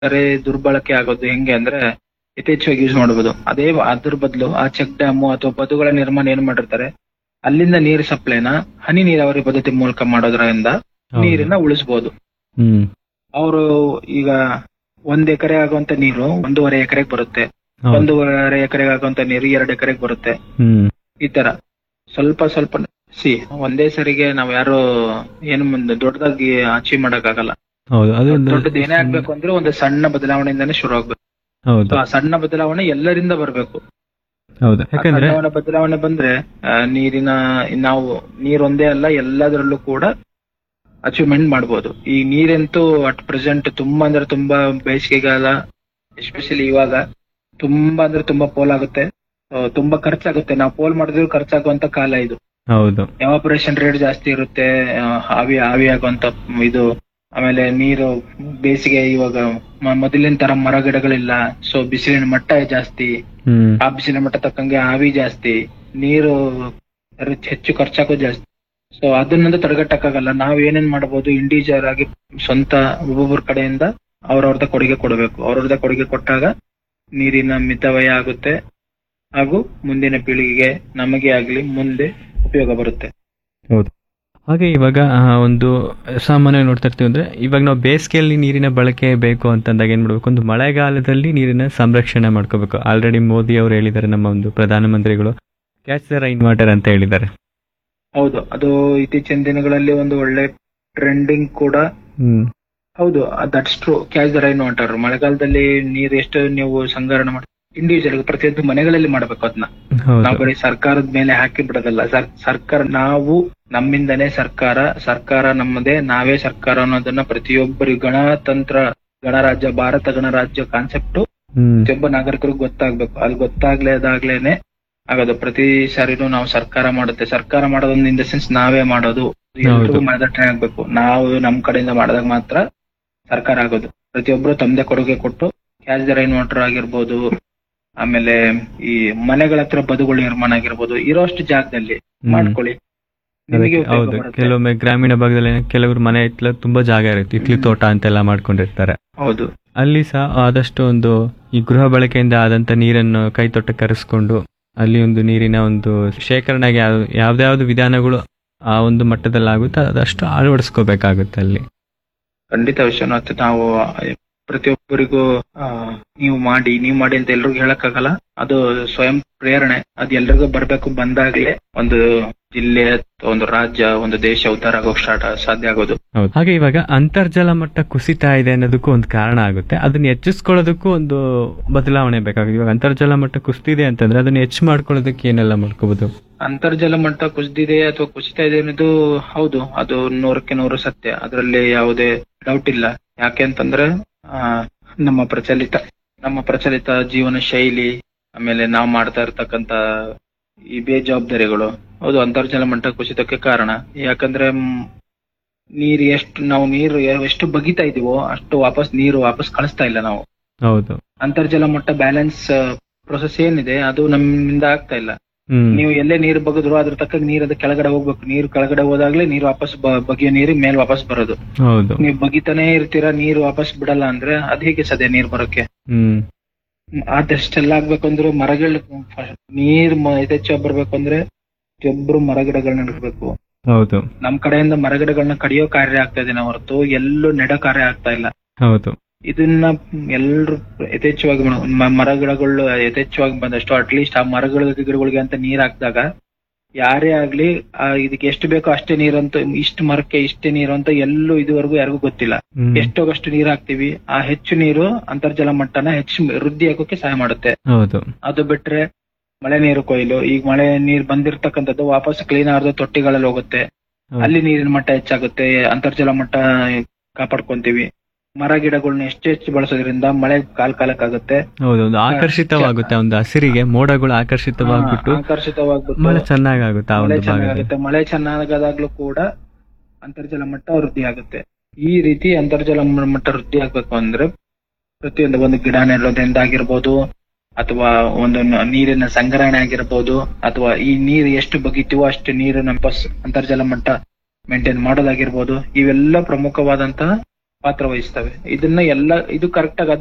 ದುರ್ಬಳಕೆ ಆಗೋದು ಹೆಂಗೆ ಅಂದ್ರೆ ಯಥೇಚ್ಛವಾಗಿ ಯೂಸ್ ಮಾಡಬಹುದು. ಅದ್ರ ಬದಲು ಆ ಚೆಕ್ ಡ್ಯಾಮು ಅಥವಾ ಬದುಗಳ ನಿರ್ಮಾಣ ಏನ್ ಮಾಡಿರ್ತಾರೆ, ಅಲ್ಲಿಂದ ನೀರು ಸಪ್ಲೈನ ಹನಿ ನೀರಾವರಿ ಪದ್ಧತಿ ಮೂಲಕ ಮಾಡೋದ್ರಿಂದ ನೀರನ್ನ ಉಳಿಸಬಹುದು. ಅವರು ಈಗ 1 ಎಕರೆ ಆಗುವಂತ ನೀರು 1.5 ಎಕರೆಗೆ ಬರುತ್ತೆ, 1.5 ಎಕರೆಗೆ ಆಗುವಂತ ನೀರು 2 ಎಕರೆಗೆ ಬರುತ್ತೆ. ಈ ತರ ಸ್ವಲ್ಪ ಸ್ವಲ್ಪ ಒಂದೇ ಸರಿಗೆ ನಾವ್ ಯಾರು ಏನು ಮುಂದೆ ದೊಡ್ಡದಾಗಿ ಅಚೀವ್ ಮಾಡಕ್ ಆಗಲ್ಲ. ದೊಡ್ಡದು ಏನೇ ಆಗ್ಬೇಕು ಅಂದ್ರೆ ಒಂದು ಸಣ್ಣ ಬದಲಾವಣೆಯಿಂದಾನೇ ಶುರು ಆಗ್ಬೇಕು. ಆ ಸಣ್ಣ ಬದಲಾವಣೆ ಎಲ್ಲರಿಂದ ಬರ್ಬೇಕು. ಬದಲಾವಣೆ ಬಂದ್ರೆ ನಾವು ನೀರೊಂದೇ ಅಲ್ಲ ಎಲ್ಲದರಲ್ಲೂ ಕೂಡ ಅಚೀವ್ಮೆಂಟ್ ಮಾಡ್ಬೋದು. ಈ ನೀರಂತೂ ಅಟ್ ಪ್ರೆಸೆಂಟ್ ತುಂಬಾ ಅಂದ್ರೆ ತುಂಬಾ ಬೇಸಿಗೆಗಾಲ ಎಸ್ಪೆಷಲಿ ಇವಾಗ ತುಂಬಾ ಅಂದ್ರೆ ತುಂಬಾ ಪೋಲ್ ಆಗುತ್ತೆ, ತುಂಬಾ ಖರ್ಚಾಗುತ್ತೆ. ನಾವು ಪೋಲ್ ಮಾಡಿದ್ರು ಖರ್ಚಾಗುವಂತ ಕಾಲ ಇದು. ಎವಾಪರೇಷನ್ ರೇಟ್ ಜಾಸ್ತಿ ಇರುತ್ತೆ, ಆವಿ ಆಗುವಂತ ಇದು. ಆಮೇಲೆ ನೀರು ಬೇಸಿಗೆ ಇವಾಗ ಮೊದಲಿನ ತರ ಮರ ಗಿಡಗಳಿಲ್ಲ, ಸೊ ಬಿಸಿಲಿನ ಮಟ್ಟ ಜಾಸ್ತಿ, ಆ ಬಿಸಿಲಿನ ಮಟ್ಟ ತಕ್ಕಂಗೆ ಆವಿ ಜಾಸ್ತಿ, ನೀರು ಹೆಚ್ಚು ಖರ್ಚಾಗೋದು ಜಾಸ್ತಿ. ಸೊ ಅದನ್ನಂದು ತಡೆಗಟ್ಟಕ್ಕಾಗಲ್ಲ. ನಾವ್ ಏನೇನ್ ಮಾಡಬಹುದು, ಇಂಡಿವಿಜುವಲ್ ಆಗಿ ಸ್ವಂತ ಒಬ್ಬೊಬ್ಬರ ಕಡೆಯಿಂದ ಅವ್ರವ್ರದ ಕೊಡುಗೆ ಕೊಡಬೇಕು. ಅವ್ರವ್ರದ ಕೊಡುಗೆ ಕೊಟ್ಟಾಗ ನೀರಿನ ಮಿತವ್ಯಯ ಆಗುತ್ತೆ ಹಾಗೂ ಮುಂದಿನ ಪೀಳಿಗೆಗೆ ನಮಗೆ ಆಗ್ಲಿ ಮುಂದೆ ಉಪಯೋಗ ಬರುತ್ತೆ. ಹೌದು. ಹಾಗೆ ಇವಾಗ ಒಂದು ಸಾಮಾನ್ಯವಾಗಿ ನೋಡ್ತಾ ಇರ್ತೀವಿ ಅಂದ್ರೆ ಇವಾಗ ನಾವು ಬೇಸಿಗೆಯಲ್ಲಿ ನೀರಿನ ಬಳಕೆ ಬೇಕು ಅಂತಂದಾಗ ಏನ್ ಮಾಡ್ಬೇಕು, ಒಂದು ಮಳೆಗಾಲದಲ್ಲಿ ನೀರಿನ ಸಂರಕ್ಷಣೆ ಮಾಡ್ಕೋಬೇಕು. ಆಲ್ರೆಡಿ ಮೋದಿ ಅವರು ಹೇಳಿದ್ದಾರೆ, ನಮ್ಮ ಒಂದು ಪ್ರಧಾನಮಂತ್ರಿಗಳು ಕ್ಯಾಚ್ ದ ರೈನ್ ವಾಟರ್ ಅಂತ ಹೇಳಿದ್ದಾರೆ. ಹೌದು, ಅದು ಇತ್ತೀಚಿನ ದಿನಗಳಲ್ಲಿ ಒಂದು ಒಳ್ಳೆ ಟ್ರೆಂಡಿಂಗ್ ಕೂಡ. ಹೌದು, that's true. Catch the rain water ಮಳೆಗಾಲದಲ್ಲಿ ನೀರು ಎಷ್ಟು ನೀವು ಸಂಗ್ರಹಣೆ ಮಾಡಿ ಇಂಡಿವಿಜುವಲ್ ಪ್ರತಿಯೊಂದು ಮನೆಗಳಲ್ಲಿ ಮಾಡ್ಬೇಕು. ಅದನ್ನ ನಾವು ಬರೀ ಸರ್ಕಾರದ ಮೇಲೆ ಹಾಕಿ ಬಿಡೋದಲ್ಲ. ಸರ್ಕಾರ ನಾವು ನಮ್ಮಿಂದನೇ ಸರ್ಕಾರ ನಮ್ಮದೇ, ನಾವೇ ಸರ್ಕಾರ ಅನ್ನೋದನ್ನ ಪ್ರತಿಯೊಬ್ಬರಿಗೆ ಗಣರಾಜ್ಯ ಭಾರತ ಗಣರಾಜ್ಯ ಕಾನ್ಸೆಪ್ಟ್ ಪ್ರತಿಯೊಬ್ಬ ನಾಗರಿಕರಿಗೂ ಗೊತ್ತಾಗ್ಬೇಕು. ಅಲ್ಲಿ ಗೊತ್ತಾಗ್ಲೇದಾಗ್ಲೇನೆ ಆಗೋದು. ಪ್ರತಿ ಸಾರಿನೂ ನಾವು ಸರ್ಕಾರ ಮಾಡೋದೊಂದು ಇನ್ ದ ಸೆನ್ಸ್ ನಾವೇ ಮಾಡೋದು, ಎಲ್ರಿಗೂ ಮಾದಟನೆ ಆಗ್ಬೇಕು. ನಾವು ನಮ್ ಕಡೆಯಿಂದ ಮಾಡಿದಾಗ ಮಾತ್ರ ಸರ್ಕಾರ ಆಗೋದು. ಪ್ರತಿಯೊಬ್ರು ತಮ್ಮದೇ ಕೊಡುಗೆ ಕೊಟ್ಟು ಕ್ಯಾಚ್ ದ ರೈನ್ ವಾಟರ್ ಆಗಿರ್ಬೋದು, ಆಮೇಲೆ ಈ ಮನೆಗಳ ಹತ್ರ ಬದುಗಳು ನಿರ್ಮಾಣ ಆಗಿರ್ಬೋದು, ಇರೋಷ್ಟು ಜಾಗದಲ್ಲಿ ಮಾಡ್ಕೊಳ್ಳಿ. ಹೌದು, ಕೆಲವೊಮ್ಮೆ ಗ್ರಾಮೀಣ ಭಾಗದಲ್ಲಿ ಕೆಲವರು ಮನೆ ಇತ್ಲ ತುಂಬಾ ಜಾಗ ಇರುತ್ತೆ, ಇತ್ಲಿ ತೋಟ ಅಂತೆಲ್ಲ ಮಾಡ್ಕೊಂಡಿರ್ತಾರೆ. ಹೌದು, ಅಲ್ಲಿ ಸಹ ಆದಷ್ಟು ಒಂದು ಈ ಗೃಹ ಬಳಕೆಯಿಂದ ಆದಂತ ನೀರನ್ನು ಕೈ ತೊಟ್ಟ ಕರೆಸ್ಕೊಂಡು ಅಲ್ಲಿ ಒಂದು ನೀರಿನ ಒಂದು ಶೇಖರಣೆಗೆ ಯಾವ್ದಾವ್ದು ವಿಧಾನಗಳು ಆ ಒಂದು ಮಟ್ಟದಲ್ಲಿ ಆಗುತ್ತೆ ಅದಷ್ಟು ಅಳವಡಿಸ್ಕೋಬೇಕಾಗುತ್ತೆ ಅಲ್ಲಿ. ಖಂಡಿತ ವಿಶ್ವನಾಥ್, ನಾವು ಪ್ರತಿಯೊಬ್ಬರಿಗೂ ನೀವು ಮಾಡಿ ಅಂತ ಎಲ್ರಿಗೂ ಹೇಳಕ್ಕಾಗಲ್ಲ. ಅದು ಸ್ವಯಂ ಪ್ರೇರಣೆ, ಅದು ಎಲ್ರಿಗೂ ಬರ್ಬೇಕು. ಬಂದಾಗ್ಲೇ ಒಂದು ಜಿಲ್ಲೆ, ಒಂದು ರಾಜ್ಯ, ಒಂದು ದೇಶ ಉದ್ಧಾರ ಆಗೋಕ್ ಸಾಧ್ಯ ಆಗೋದು. ಹಾಗೆ ಇವಾಗ ಅಂತರ್ಜಲ ಮಟ್ಟ ಕುಸಿತಾ ಇದೆ ಅನ್ನೋದಕ್ಕೂ ಒಂದು ಕಾರಣ ಆಗುತ್ತೆ. ಅದನ್ನ ಹೆಚ್ಚಿಸ್ಕೊಳ್ಳೋದಕ್ಕೂ ಒಂದು ಬದಲಾವಣೆ ಬೇಕಾಗುತ್ತೆ. ಇವಾಗ ಅಂತರ್ಜಲ ಮಟ್ಟ ಕುಸಿದಿದೆ ಅಂತಂದ್ರೆ ಅದನ್ನ ಹೆಚ್ಚು ಮಾಡ್ಕೊಳ್ಳೋದಕ್ಕೆ ಏನೆಲ್ಲ ಮಾಡ್ಕೋಬಹುದು? ಅಂತರ್ಜಲ ಮಟ್ಟ ಕುಸಿದಿದೆ ಅಥವಾ ಕುಸಿತಾ ಇದೆ ಅನ್ನೋದು ಹೌದು, ಅದು 100% ಸತ್ಯ. ಅದರಲ್ಲಿ ಯಾವುದೇ ಡೌಟ್ ಇಲ್ಲ. ಯಾಕೆ ಅಂತಂದ್ರೆ ನಮ್ಮ ಪ್ರಚಲಿತ ಜೀವನ ಶೈಲಿ, ಆಮೇಲೆ ನಾವು ಮಾಡ್ತಾ ಇರ್ತಕ್ಕಂತ ಈ ಬೇಜವಾಬ್ದಾರಿಗಳು ಹೌದು ಅಂತರ್ಜಲ ಮಟ್ಟ ಕುಸಿತಕ್ಕೆ ಕಾರಣ. ಯಾಕಂದ್ರೆ ನೀರು ಎಷ್ಟು ಬಗಿತಾ ಇದೀವೋ ಅಷ್ಟು ನೀರು ವಾಪಸ್ ಕಳಿಸ್ತಾ ಇಲ್ಲ ನಾವು. ಹೌದು, ಅಂತರ್ಜಲ ಮಟ್ಟ ಬ್ಯಾಲೆನ್ಸ್ ಪ್ರೊಸೆಸ್ ಏನಿದೆ ಅದು ನಮ್ಮಿಂದ ಆಗ್ತಾ ಇಲ್ಲ. ನೀವು ಎಲ್ಲೇ ನೀರು ಬಗದ್ರು ಅದ್ರ ತಕ್ಕ ನೀರ್ ಅದು ಕೆಳಗಡೆ ಹೋಗ್ಬೇಕು. ನೀರು ಕೆಳಗಡೆ ಹೋದಾಗ್ಲೇ ನೀರು ವಾಪಸ್ ಬಗೆಯೋ ನೀರು ಮೇಲ್ ವಾಪಸ್ ಬರೋದು. ನೀವು ಬಗಿತಾನೆ ಇರ್ತೀರಾ, ನೀರು ವಾಪಸ್ ಬಿಡಲ್ಲ ಅಂದ್ರೆ ಅದ್ ಹೇಗೆ ಸದ್ಯ ನೀರ್ ಬರೋಕೆ? ಅದೆಷ್ಟೆಲ್ಲ ಆಗ್ಬೇಕಂದ್ರೆ ಮರಗಳ ನೀರ್ ಯಥೇಚ್ಛ ಬರ್ಬೇಕಂದ್ರೆ ಪ್ರತಿಯೊಬ್ರು ಮರಗಿಡಗಳನ್ನ ನೆಡಬೇಕು. ಹೌದು, ನಮ್ ಕಡೆಯಿಂದ ಮರಗಿಡಗಳನ್ನ ಕಡಿಯೋ ಕಾರ್ಯ ಆಗ್ತಾ ಇದೆ ಹೊರತು ಎಲ್ಲೂ ನೆಡೋ ಕಾರ್ಯ ಆಗ್ತಾ ಇಲ್ಲ. ಹೌದು, ಇದನ್ನ ಎಲ್ರು ಯಥೇಚ್ಛವಾಗಿ ಮರಗಿಡಗಳು ಯಥೇಚ್ಛವಾಗಿ ಬಂದಷ್ಟು ಅಟ್ಲೀಸ್ಟ್ ಆ ಗಿಡಗಳಿಗೆ ಅಂತ ನೀರ್ ಹಾಕಿದಾಗ ಯಾರೇ ಆಗ್ಲಿ ಇದಕ್ಕೆ ಎಷ್ಟು ಬೇಕೋ ಅಷ್ಟೇ ನೀರಂತ, ಇಷ್ಟು ಮರಕ್ಕೆ ಇಷ್ಟೇ ನೀರು ಅಂತ ಎಲ್ಲೂ ಇದುವರೆಗೂ ಯಾರಿಗೂ ಗೊತ್ತಿಲ್ಲ. ಎಷ್ಟೋಗಷ್ಟು ನೀರ್ ಹಾಕ್ತಿವಿ, ಆ ಹೆಚ್ಚು ನೀರು ಅಂತರ್ಜಲ ಮಟ್ಟನ ಹೆಚ್ಚು ವೃದ್ಧಿ ಆಗೋಕೆ ಸಹಾಯ ಮಾಡುತ್ತೆ. ಅದು ಬಿಟ್ರೆ ಮಳೆ ನೀರು ಕೊಯ್ಲು, ಈಗ ಮಳೆ ನೀರ್ ಬಂದಿರ್ತಕ್ಕಂಥದ್ದು ವಾಪಸ್ ಕ್ಲೀನ್ ಆದ ತೊಟ್ಟಿಗಳಲ್ಲಿ ಹೋಗುತ್ತೆ, ಅಲ್ಲಿ ನೀರಿನ ಮಟ್ಟ ಹೆಚ್ಚಾಗುತ್ತೆ, ಅಂತರ್ಜಲ ಮಟ್ಟ ಕಾಪಾಡ್ಕೊಂತೀವಿ. ಮರ ಗಿಡಗಳನ್ನ ಹೆಚ್ಚು ಬಳಸೋದ್ರಿಂದ ಮಳೆ ಕಾಲಕ್ಕಾಗುತ್ತೆ. ಹೌದು, ಆಕರ್ಷಿತವಾಗುತ್ತೆ. ಒಂದು ಹಸಿರಿಗೆ ಮೋಡಗಳು ಆಕರ್ಷಿತವಾಗ್ಬಿಟ್ಟು ಮಳೆ ಚೆನ್ನಾಗುತ್ತೆ. ಮಳೆ ಚೆನ್ನಾಗಾದಾಗ್ಲೂ ಕೂಡ ಅಂತರ್ಜಲ ಮಟ್ಟ ವೃದ್ಧಿ ಆಗುತ್ತೆ. ಈ ರೀತಿ ಅಂತರ್ಜಲ ಮಟ್ಟ ವೃದ್ಧಿ ಆಗ್ಬೇಕು ಅಂದ್ರೆ ಒಂದು ಗಿಡ ನೆಡೋದ್ರಿಂದ ಆಗಿರ್ಬೋದು, ಅಥವಾ ಒಂದು ನೀರಿನ ಸಂಗ್ರಹಣೆ ಆಗಿರ್ಬೋದು, ಅಥವಾ ಈ ನೀರು ಎಷ್ಟು ಬಗಿತೀವೋ ಅಷ್ಟು ನೀರನ್ನ ಅಂತರ್ಜಲ ಮಟ್ಟ ಮೇಂಟೈನ್ ಮಾಡೋದಾಗಿರ್ಬೋದು. ಇವೆಲ್ಲ ಪ್ರಮುಖವಾದಂತಹ ಪಾತ್ರ ವಹಿಸ್ತವೆ. ಇದನ್ನ ಇದು ಕರೆಕ್ಟ್ ಆಗಿ